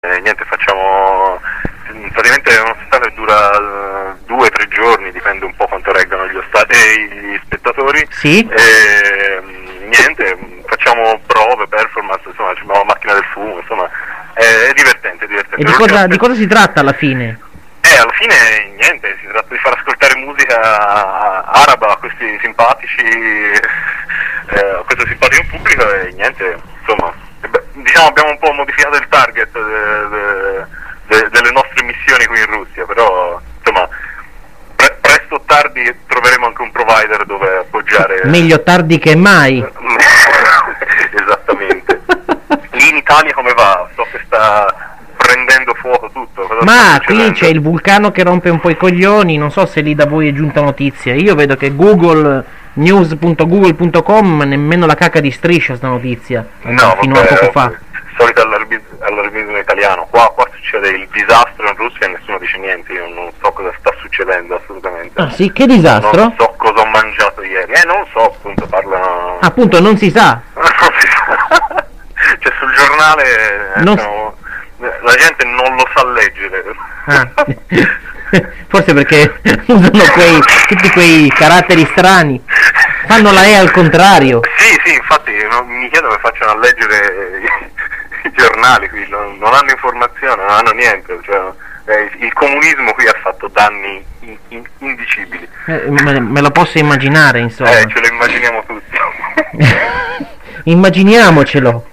Niente, facciamo praticamente è uno spettacolo che dura 2 o 3 giorni, dipende un po' quanto reggano gli spettatori. Sì. Niente, facciamo prove, performance, insomma, abbiamo la macchina del fumo, insomma, è divertente, divertente. E di cosa si tratta alla fine? Alla fine niente, si tratta di far ascoltare musica araba a questi simpatici, a questo simpatico pubblico e niente, insomma, diciamo abbiamo un po' modificato il target delle nostre missioni qui in Russia, però insomma presto o tardi troveremo anche un provider dove appoggiare. Meglio tardi che mai. Esattamente. Lì in Italia come va? So che sta prendendo fuoco tutto. Ma qui c'è il vulcano che rompe un po' i coglioni, non so se lì da voi è giunta notizia. Io vedo che Google news.google.com nemmeno la cacca di striscia sta notizia. No, fino a poco fa. Solito allarmismo italiano. Qua succede il disastro in Russia e nessuno dice niente. Io non so cosa sta succedendo assolutamente. Ah sì, che disastro? Non so cosa ho mangiato ieri. Non lo so, appunto parlano. Appunto, non si sa. Non si sa. Cioè sul giornale la gente non lo sa leggere. Forse perché usano tutti quei caratteri strani, fanno la E al contrario. Sì, infatti mi chiedo come facciano a leggere i giornali qui, non hanno informazione, non hanno niente, cioè, il comunismo qui ha fatto danni indicibili. Me lo posso immaginare, insomma. Ce lo immaginiamo tutti. Immaginiamocelo.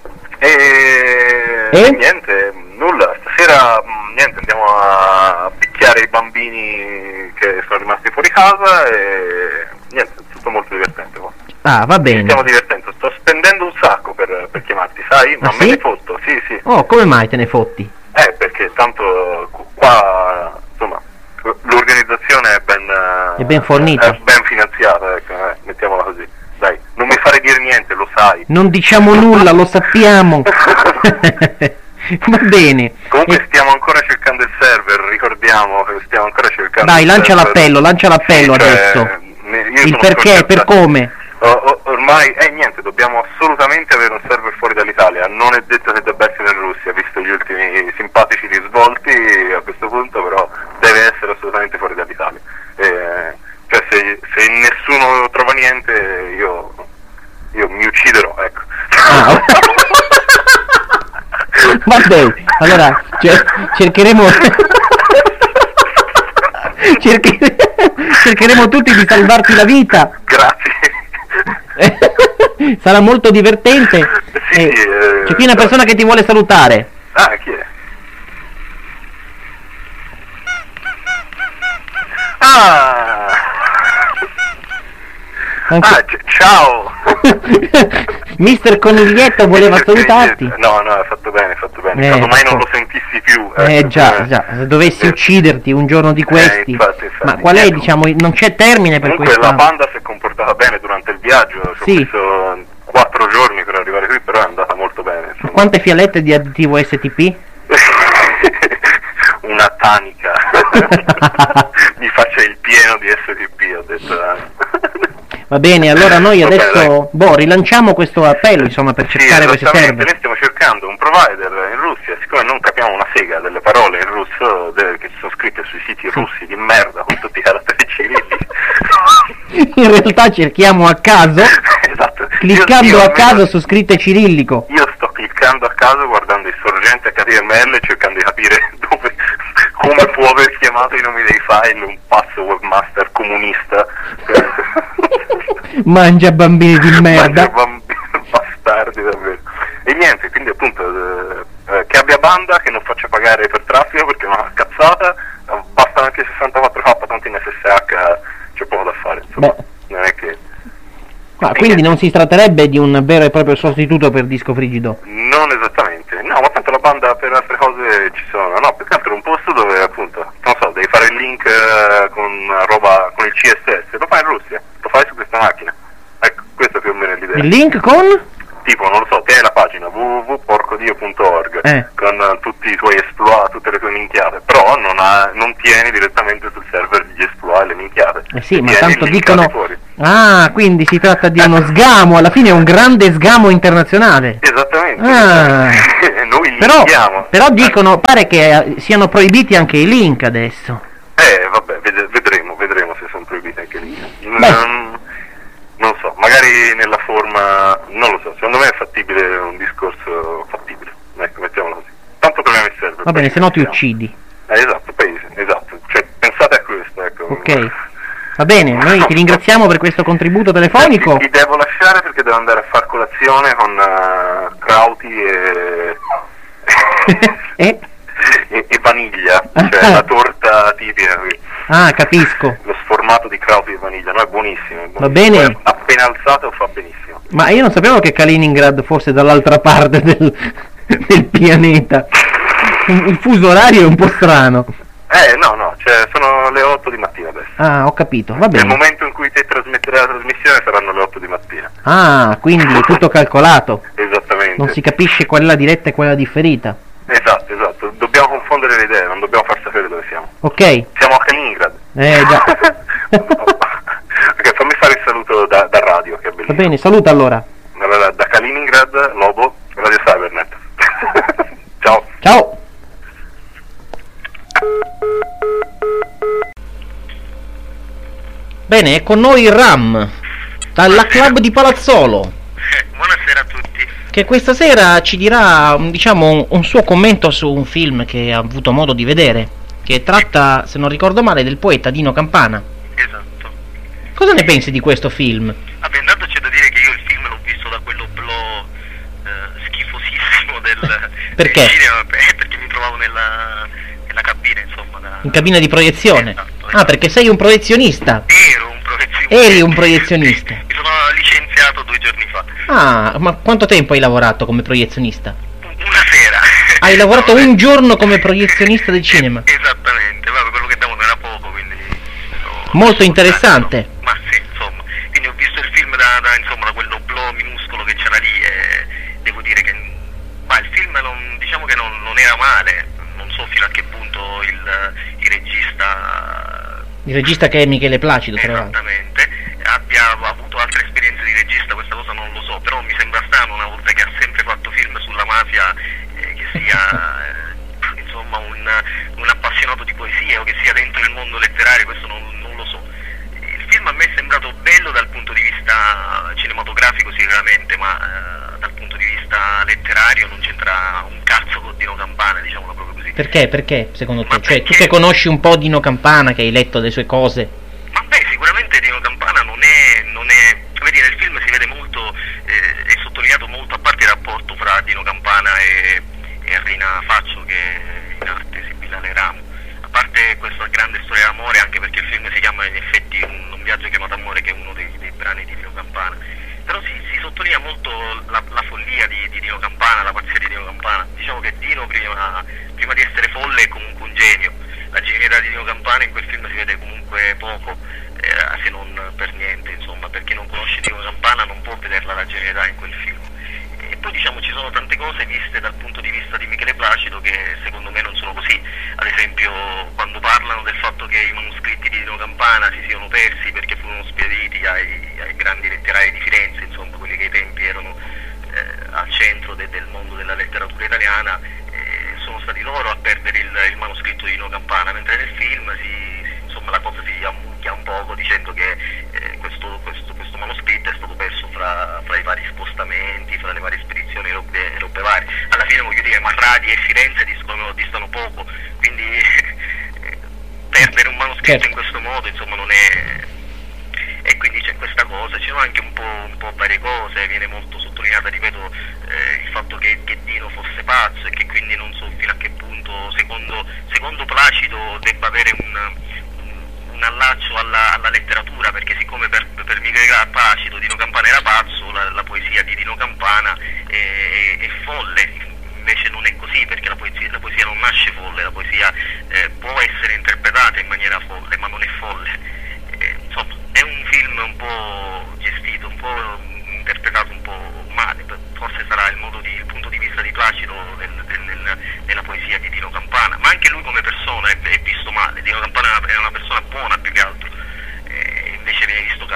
E niente, nulla, stasera niente, andiamo a picchiare i bambini che sono rimasti fuori casa e niente, è tutto molto divertente qua. Ah, va bene. Stiamo divertendo, sto spendendo un sacco per chiamarti, sai? Ma me sì? ne fotto, sì. Oh, come mai te ne fotti? Perché tanto qua, insomma, l'organizzazione è ben fornita. È ben finanziata, ecco, mettiamola così. Dai, non mi fare dire niente, lo sai. Non diciamo nulla, lo sappiamo. Va bene. Comunque stiamo ancora cercando il server, ricordiamo che stiamo ancora cercando. Dai, lancia l'appello adesso. Il perché, per come. Ormai, niente, dobbiamo assolutamente avere un server fuori dall'Italia, non è detto che debba essere in Russia, visto gli ultimi simpatici risvolti a questo punto, però deve essere assolutamente fuori dall'Italia. Cioè se nessuno trova niente, io mi ucciderò, ecco. Va bene, allora cercheremo tutti di salvarti la vita. Grazie. Sarà molto divertente. Sì, c'è qui una persona che ti vuole salutare. Chi è? Ciao. Mister Coniglietto voleva salutarti. No, ha fatto bene. Mai non lo sentissi più. Già, se dovessi ucciderti un giorno di questi. Infatti, ma qual è, diciamo, non c'è termine per comunque questa. La banda si è comportata bene durante il viaggio, ci ho messo 4 giorni per arrivare qui, però è andata molto bene. Insomma. Quante fialette di additivo STP? Una tanica. Mi faccia il pieno di STP, ho detto. Va bene, allora noi adesso rilanciamo questo appello, insomma, per cercare questi server. Noi stiamo cercando un provider in Russia, siccome non capiamo una sega delle parole in russo che sono scritte sui siti russi di merda con tutti i caratteri cirillici. In realtà cerchiamo a caso, esatto. Cliccando a caso su scritte cirillico. Io sto cliccando a caso guardando il sorgente HTML cercando di capire come può aver chiamato i nomi dei file un pazzo webmaster comunista. Mangia bambini di merda. Bastardi davvero. E niente, quindi appunto che abbia banda, che non faccia pagare per traffico perché è una cazzata, bastano anche 64k, tanto in SSH c'è poco da fare, insomma. Non è che. Ma quindi non si tratterebbe di un vero e proprio sostituto per disco frigido? Non esattamente, no, ma tanto la banda per altre cose ci sono, no, più che altro un posto dove appunto, non so, devi fare il link con il CSS, lo fai in Russia, lo fai su questa macchina, ecco, questa più o meno è l'idea. Il link con? Tipo, non lo so, te hai la pagina www.porcodio.org con tutti i tuoi exploit, tutte le tue minchiate, però non tieni direttamente sul server gli exploit e le minchiate. Sì, ma tanto dicono Ah, quindi si tratta di uno sgamo, alla fine è un grande sgamo internazionale. Esattamente. Ah. Noi però dicono, pare che siano proibiti anche i link adesso. Vabbè, vedremo se sono proibiti anche lì. Non so, magari nella forma, non lo so, secondo me è fattibile, un discorso fattibile, ecco, mettiamolo così. Tanto problema il server. Va bene, se no ti uccidi. Esatto, esatto, cioè pensate a questo, ecco. Ok, va bene, noi ti ringraziamo per questo contributo telefonico. Ti devo lasciare perché devo andare a far colazione con Krauti e vaniglia, cioè la torta tipica qui. Ah, capisco. Lo sformato di Krauti e vaniglia, no, è buonissimo. Va bene. Poi, appena alzato fa benissimo. Ma io non sapevo che Kaliningrad fosse dall'altra parte del pianeta. Il fuso orario è un po' strano. No, cioè sono le 8 di mattina adesso. Ah, ho capito, va bene. Nel momento in cui te trasmetterai la trasmissione saranno le 8 di mattina. Ah, quindi è tutto calcolato. Esattamente. Non si capisce quella è la diretta e quella differita. Esatto. Dobbiamo confondere le idee, non dobbiamo far sapere dove siamo. Ok. Siamo a Kaliningrad. Già. Ok, fammi fare il saluto da radio, che è bellissimo. Va bene, saluta allora. Allora, da Kaliningrad, Lobo, Radio Cybernet. Ciao. Ciao. Bene, è con noi Ram, dalla club di Palazzolo. Buonasera a tutti. Che questa sera ci dirà, diciamo, un suo commento su un film che ha avuto modo di vedere, che tratta, se non ricordo male, del poeta Dino Campana. Esatto. Cosa ne pensi di questo film? Vabbè, intanto c'è da dire che io il film l'ho visto da quell'oblò schifosissimo del Perché? del cinema, perché mi trovavo nella cabina, insomma. In cabina di proiezione? Esatto. Ah, perché sei un proiezionista. Ero un professionista. Eri un proiezionista. Mi sono licenziato 2 giorni fa. Ah, ma quanto tempo hai lavorato come proiezionista? Una sera. Hai lavorato un giorno come proiezionista del cinema? Esattamente, vabbè, quello che davano era poco, quindi... Molto interessante. Ma sì, insomma. Quindi ho visto il film da quell'oblò minuscolo che c'era lì e devo dire che... Ma il film diciamo che non era male, non so fino a che punto il regista... Il regista che è Michele Placido, tra l'altro. Esattamente, abbia avuto altre esperienze di regista, questa cosa non lo so, però mi sembra strano una volta che ha sempre fatto film sulla mafia che sia insomma un appassionato di poesia o che sia dentro il mondo letterario, questo non lo so. Il film a me è sembrato bello dal punto di vista cinematografico sicuramente, ma dal punto di vista letterario non c'entra un cazzo con Dino Campana, diciamolo proprio così. Perché, secondo te? Ma Cioè, tu perché- che conosci un po' Dino Campana, che hai letto le sue cose. Ma beh, sicuramente Dino Campana non è come dire, nel film si vede molto, è sottolineato molto, a parte il rapporto fra Dino Campana e Rina Faccio, che è in arte esibile alle Ramo, a parte questa grande storia d'amore, anche perché il film si chiama in effetti Un viaggio chiamato amore, che è uno dei brani di Dino Campana, però si sottolinea molto la follia di Dino Campana, la pazzia di Dino Campana. Diciamo che Dino prima di essere folle è comunque un genio. La genialità di Dino Campana in quel film si vede comunque poco, se non per niente, insomma, per chi non conosce Dino Campana non può vederla la genialità in quel film. E poi diciamo ci sono tante cose viste dal punto di vista di Michele Placido che secondo me non sono così. Ad esempio quando parlano del fatto che i manoscritti di Dino Campana si siano persi perché furono spediti ai grandi letterai di Firenze, insomma quelli che ai tempi erano al centro del mondo della letteratura italiana, sono stati loro a perdere il manoscritto di Dino Campana, mentre nel film insomma la cosa si ammucchia un poco dicendo che questo manoscritto è stato perso fra i vari spostamenti, fra le varie spedizioni e robe varie. Alla fine voglio dire, Marradi e Firenze distano poco, quindi perdere un manoscritto Certo. in questo modo insomma non è... E quindi c'è questa cosa, ci sono anche un po' varie cose, viene molto sottolineata, ripeto, il fatto che Dino fosse pazzo e che quindi non so fino a che punto, secondo Placido, debba avere un allaccio alla letteratura, perché siccome per Michele Placido Dino Campana era pazzo, la poesia di Dino Campana è folle, invece non è così, perché la poesia non nasce folle, la poesia può essere interpretata in maniera folle, ma non è folle. Insomma, è un film un po' gestito, un po' interpretato un po' male, forse sarà il punto di vista di Placido nella poesia di Dino Campana, ma anche lui come persona è visto male. Dino Campana è una persona buona più che altro, invece viene visto cattivo,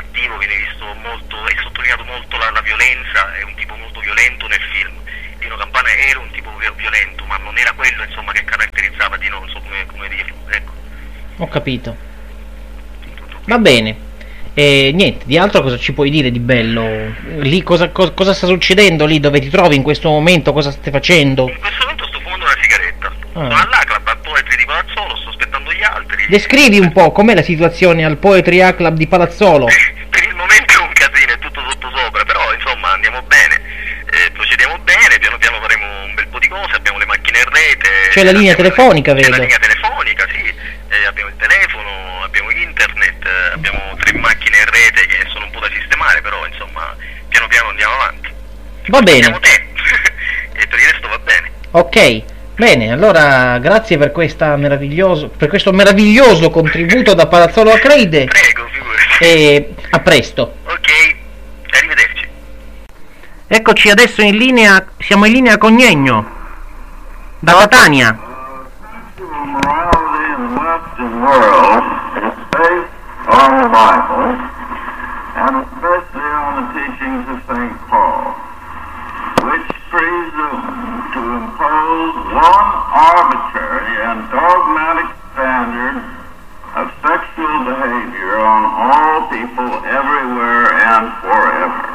viene visto molto, è sottolineato molto la violenza, è un tipo molto violento nel film. Dino Campana era un tipo violento, ma non era quello insomma che caratterizzava Dino, non so come dirlo, ecco. Ho capito. Va bene. E niente, di altro cosa ci puoi dire di bello? Lì cosa sta succedendo lì dove ti trovi in questo momento? Cosa stai facendo? In questo momento sto fumando una sigaretta. Sono all'A-Club, al Poetry di Palazzolo, sto aspettando gli altri. Descrivi un po' com'è la situazione al Poetry A-Club di Palazzolo. Per il momento è un casino, è tutto sottosopra, però insomma andiamo bene, procediamo bene, piano piano faremo un bel po' di cose, abbiamo le macchine in rete. C'è la linea telefonica, vedo. C'è la linea telefonica, sì, abbiamo il telefono, abbiamo internet, abbiamo 3 macchine in rete che sono un po' da sistemare, però insomma piano piano andiamo avanti. Va bene. Abbiamo te, e per il resto va bene. Ok, bene, allora grazie per questo meraviglioso contributo da Palazzolo Acreide. Prego, figurati. E a presto. Ok, arrivederci. Eccoci adesso in linea, siamo in linea con Gnegno, da Catania. Morality in the Western world is based on the Bible, and especially on the teachings of St. Paul, which presume to impose one arbitrary and dogmatic standard of sexual behavior on all people everywhere and forever.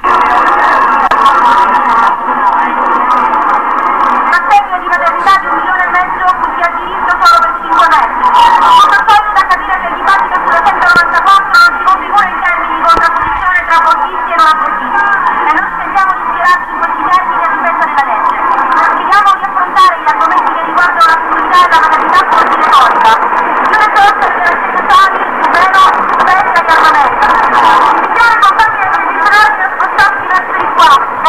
L'assegno di maternità di 1,5 milioni cui si ha diritto solo per 5 mesi. Tutto ciò da capire che il dibattito sulla 194 non si configura in termini di contrapposizione tra abortisti e non abortisti. E non sentiamo di ispirarci in questi termini a difesa della legge. Chiediamo di affrontare gli argomenti che riguardano la comunità e la maternità come ginecologica. Più le sorte che le necessari, meno spesa di armamento. Iniziare compagni e tradizionali per spostarsi verso di qua.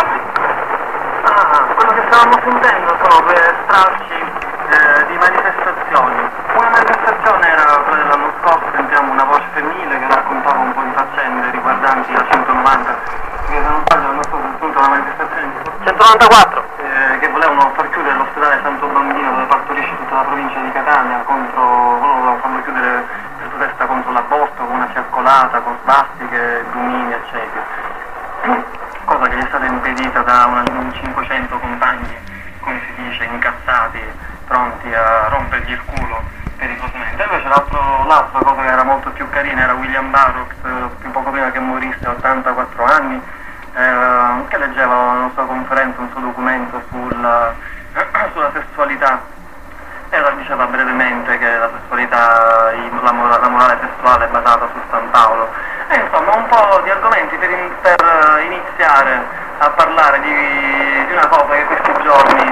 Quello che stavamo sentendo sono due stralci di manifestazioni. Una manifestazione era quella dell'anno scorso, sentiamo una voce femminile che raccontava un po' di faccende riguardanti la 190, che se non sbaglio l'anno scorso è stata una manifestazione 194 che volevano far chiudere l'ospedale Santo Bambino dove partorisce tutta la provincia di Catania, volevano farlo chiudere per protesta contro l'aborto con una fiaccolata, con svastiche, lumini eccetera. Cosa che gli è stata impedita da 500 compagni, come si dice, incazzati, pronti a rompergli il culo pericolosamente. Invece l'altra cosa che era molto più carina era William Burroughs, poco prima che morisse, a 84 anni, che leggeva una sua conferenza, un suo documento sulla sessualità. E diceva brevemente che la sessualità, la morale sessuale è basata su San Paolo. E insomma un po' di argomenti per iniziare a parlare di una cosa che questi giorni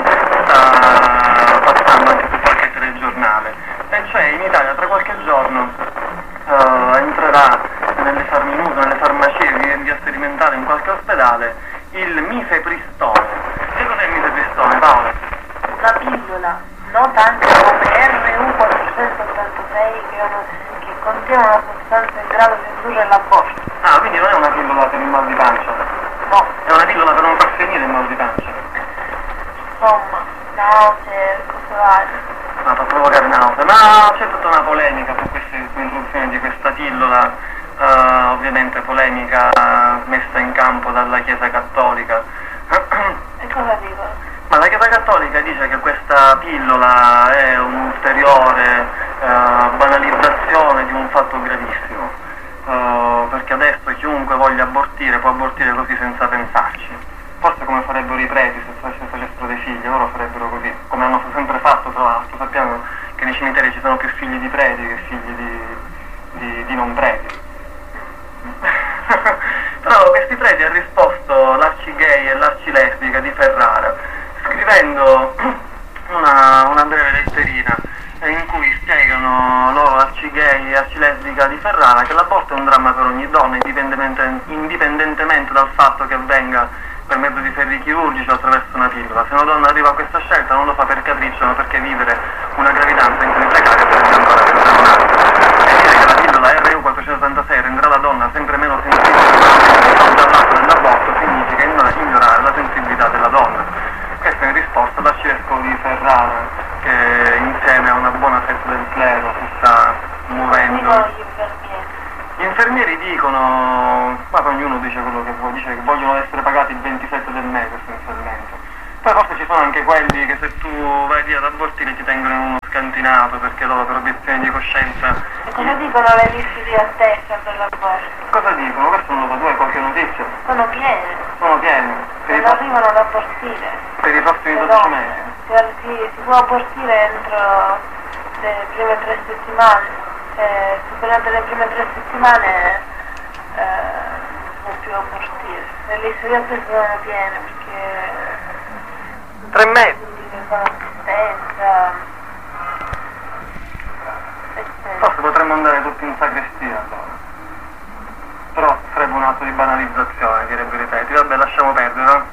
sta passando anche su qualche telegiornale. E cioè in Italia tra qualche giorno entrerà nelle farmacie di via sperimentale in qualche ospedale il mifepristone. Che cos'è il mifepristone, Paolo? La pillola, nota anche come RU486, che contiene una sostanza in grado di indurre l'aborto. Ah, quindi non è una pillola per il mal di pancia? No, È una pillola per non far finire il mal di pancia? insomma, nausea, cose varie. No, fa provocare nausea. Ma c'è tutta una polemica su l'introduzione di questa pillola, ovviamente polemica messa in campo dalla Chiesa Cattolica. E cosa dicono? Ma la Chiesa Cattolica dice che questa pillola è un'ulteriore banalizzazione di un fatto gravissimo, perché adesso chiunque voglia abortire può abortire così senza pensarci. Forse come farebbero i preti se facessero dei figli, loro farebbero così, come hanno sempre fatto tra l'altro. Sappiamo che nei cimiteri ci sono più figli di preti che figli di non preti. Però questi preti ha risposto l'arcigay e l'arcilesbica di Ferrara, scrivendo una breve letterina in cui spiegano loro, arcigay e arcilesbica di Ferrara, che l'aborto è un dramma per ogni donna, indipendentemente dal fatto che avvenga per mezzo di ferri chirurgici o attraverso una pillola. Se una donna arriva a questa scelta non lo fa per capriccio, ma perché vivere una gravidanza in cui precaria sarebbe ancora più traumatica. E dire che la pillola RU486 renderà la donna sempre meno sensibile dall'atto dell'aborto significa ignorare la sensibilità della donna. Questo in risposta all'arcivescovo di Ferrara, che insieme a una buona fetta del clero si sta muovendo. Gli infermieri dicono, ma ognuno dice quello che vuole, dice che vogliono essere pagati il 27 del mese essenzialmente. Poi forse ci sono anche quelli che se tu vai lì ad abortire ti tengono in uno scantinato perché loro per obiezione di coscienza. E cosa dicono le liste di attesa per l'aborto? Cosa dicono? Questo non lo so, tu hai qualche notizia? Sono piene. Sono pieni. Non arrivano ad abortire. Per i prossimi Le 12 donne. mesi. Si può abortire entro le prime 3 settimane. Superate le prime 3 settimane non può più abortire. Le liste di attesa sono piene perché 3 mesi. sono assistenza. Forse potremmo andare tutti in sagrestia allora. Però sarebbe un atto di banalizzazione, direbbe ripeti. Vabbè, lasciamo perdere, no?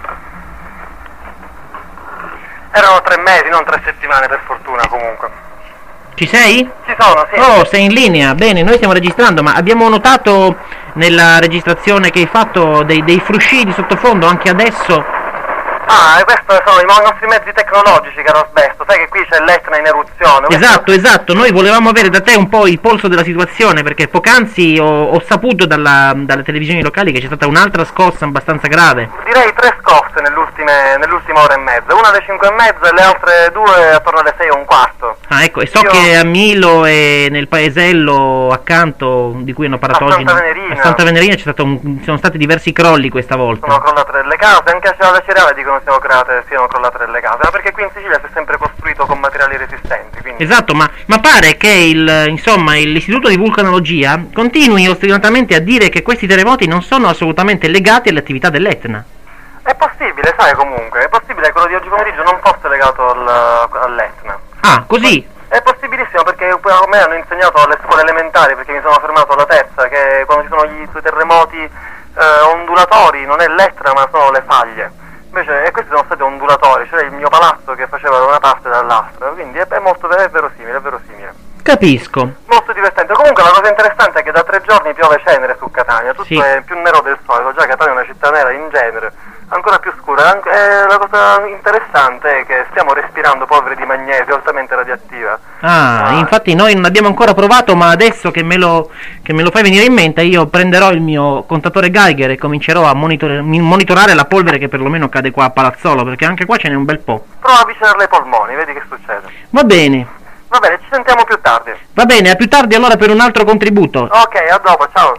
Erano 3 mesi, non 3 settimane per fortuna comunque. Ci sei? Ci sono, sì. Oh, sei in linea. Bene, noi stiamo registrando, ma abbiamo notato nella registrazione che hai fatto dei frusci di sottofondo anche adesso. Ah, e questi sono i nostri mezzi tecnologici, caro Asbesto. Sai che qui c'è l'Etna in eruzione. Esatto. Noi volevamo avere da te un po' il polso della situazione, perché poc'anzi ho saputo dalle televisioni locali che c'è stata un'altra scossa abbastanza grave. Direi 3 scosse nell'ultima ora e mezza. Una alle 5:30 e le altre 2 attorno alle 6:15. Ah, ecco, e so che a Milo e nel paesello accanto, di cui hanno parlato oggi, a Santa Venerina sono stati diversi crolli questa volta. Sono crollate delle case, anche a Città Cereale dicono siano crollate delle case, ma perché qui in Sicilia si è sempre costruito con materiali resistenti, quindi... Esatto, ma pare che l'istituto di vulcanologia continui ostinatamente a dire che questi terremoti non sono assolutamente legati alle attività dell'Etna. È possibile, sai, comunque, è possibile che quello di oggi pomeriggio non fosse legato all'Etna. Ah, così? È possibilissimo, perché a me hanno insegnato alle scuole elementari, perché mi sono fermato alla terza, che quando ci sono i terremoti ondulatori non è l'Etna ma sono le faglie. Invece questi sono stati ondulatori, cioè il mio palazzo che faceva da una parte e dall'altra, quindi è verosimile. Capisco. Molto divertente. Comunque la cosa interessante è che da 3 giorni piove cenere su Catania, tutto sì. È più nero del solito, già Catania è una città nera in genere, ancora più scura. La cosa interessante è che stiamo respirando polvere di magnesio altamente radioattiva. Infatti noi non abbiamo ancora provato, ma adesso che me lo fai venire in mente io prenderò il mio contatore Geiger e comincerò a monitorare la polvere che perlomeno cade qua a Palazzolo, perché anche qua ce n'è un bel po'. Prova a avvicinarle ai polmoni, vedi che succede. Va bene, ci sentiamo più tardi. Va bene, a più tardi allora per un altro contributo. Ok, a dopo, ciao.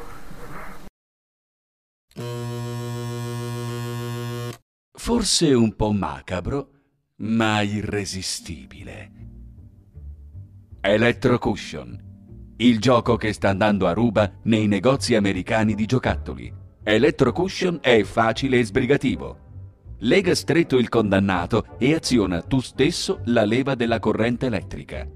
Forse un po' macabro, ma irresistibile. Electrocushion, il gioco che sta andando a ruba nei negozi americani di giocattoli. Electrocushion è facile e sbrigativo. Lega stretto il condannato e aziona tu stesso la leva della corrente elettrica.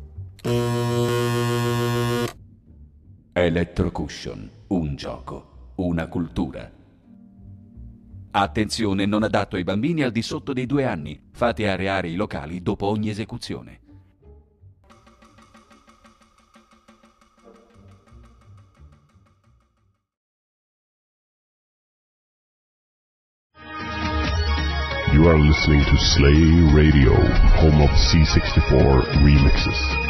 Electrocushion, un gioco, una cultura. Attenzione, non adatto ai bambini al di sotto dei 2 anni. Fate areare i locali dopo ogni esecuzione. You are listening to Slay Radio, home of C64 remixes.